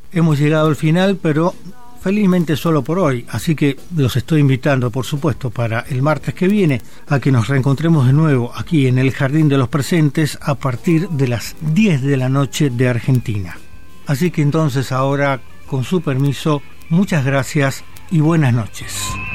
hemos llegado al final, pero felizmente solo por hoy, así que los estoy invitando, por supuesto, para el martes que viene a que nos reencontremos de nuevo aquí en el Jardín de los Presentes a partir de las 10 de la noche de Argentina. Así que entonces ahora, con su permiso, muchas gracias y buenas noches.